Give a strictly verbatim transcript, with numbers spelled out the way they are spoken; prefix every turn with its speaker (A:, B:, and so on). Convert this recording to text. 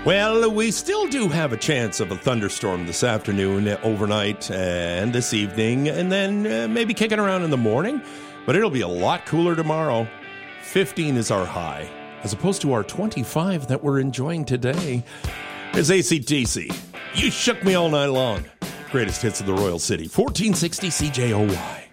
A: Well, we still do have a chance of a thunderstorm this afternoon, overnight, and this evening, and then uh, maybe kicking around in the morning. But it'll be a lot cooler tomorrow. fifteen is our high, as opposed to our twenty-five that we're enjoying today. It's A C D C. You shook me all night long. Greatest hits of the Royal City. fourteen sixty C J O Y.